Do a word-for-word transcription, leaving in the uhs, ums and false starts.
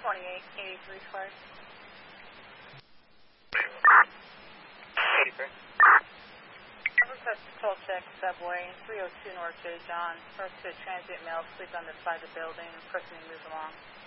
twenty-eight, eighty-three Square. eighty-three. Request control check, subway, three oh two North J. John. First to transient male, sleep on the side of the building, person to move along.